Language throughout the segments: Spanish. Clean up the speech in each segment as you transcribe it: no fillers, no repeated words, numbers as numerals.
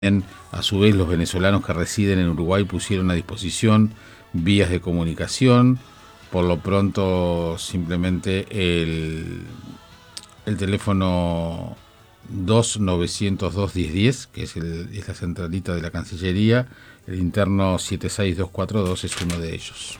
A su vez, los venezolanos que residen en Uruguay pusieron a disposición vías de comunicación. Por lo pronto, simplemente el teléfono 2902-1010, que es la centralita de la Cancillería, el interno 76242 es uno de ellos.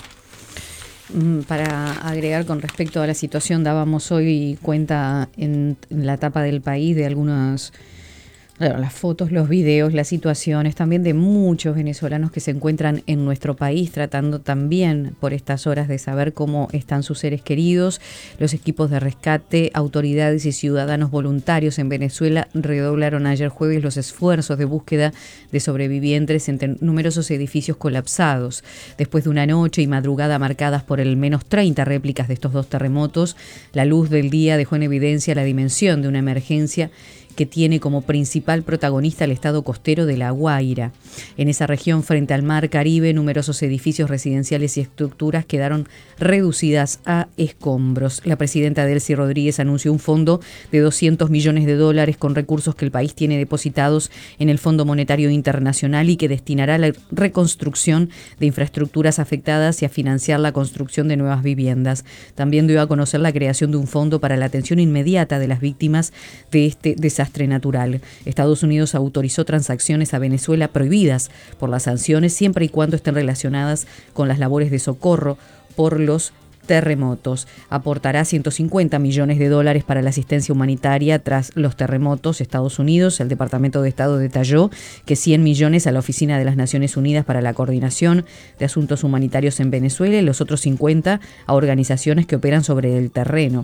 Para agregar con respecto a la situación, dábamos hoy cuenta en la tapa del País de algunas... las fotos, los videos, las situaciones también de muchos venezolanos que se encuentran en nuestro país tratando también por estas horas de saber cómo están sus seres queridos. Los equipos de rescate, autoridades y ciudadanos voluntarios en Venezuela redoblaron ayer jueves los esfuerzos de búsqueda de sobrevivientes entre numerosos edificios colapsados. Después de una noche y madrugada marcadas por al menos 30 réplicas de estos dos terremotos, la luz del día dejó en evidencia la dimensión de una emergencia que tiene como principal protagonista el estado costero de La Guaira. En esa región, frente al mar Caribe, numerosos edificios residenciales y estructuras quedaron reducidas a escombros. La presidenta Delcy Rodríguez anunció un fondo de $200 millones con recursos que el país tiene depositados en el Fondo Monetario Internacional y que destinará a la reconstrucción de infraestructuras afectadas y a financiar la construcción de nuevas viviendas. También dio a conocer la creación de un fondo para la atención inmediata de las víctimas de este desastre natural. Estados Unidos autorizó transacciones a Venezuela prohibidas por las sanciones siempre y cuando estén relacionadas con las labores de socorro por los terremotos. Aportará $150 millones para la asistencia humanitaria tras los terremotos. Estados Unidos, el Departamento de Estado detalló que 100 millones a la Oficina de las Naciones Unidas para la Coordinación de Asuntos Humanitarios en Venezuela y los otros 50 a organizaciones que operan sobre el terreno.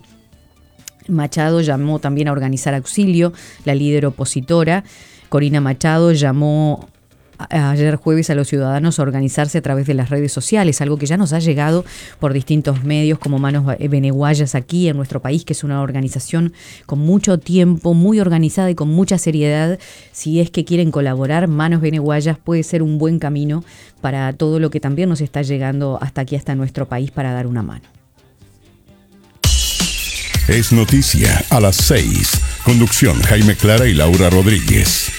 Machado llamó también a organizar auxilio. La líder opositora, Corina Machado, llamó ayer jueves a los ciudadanos a organizarse a través de las redes sociales, algo que ya nos ha llegado por distintos medios como Manos Beneguayas aquí en nuestro país, que es una organización con mucho tiempo, muy organizada y con mucha seriedad. Si es que quieren colaborar, Manos Beneguayas puede ser un buen camino para todo lo que también nos está llegando hasta aquí, hasta nuestro país, para dar una mano. Es noticia a las 6. Conducción: Jaime Clara y Laura Rodríguez.